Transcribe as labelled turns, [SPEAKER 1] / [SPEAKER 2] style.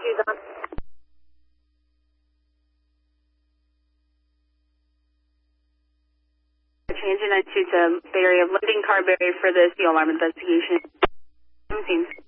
[SPEAKER 1] She's on. Changing it to Bay Area Lending Carberry for the CO alarm investigation.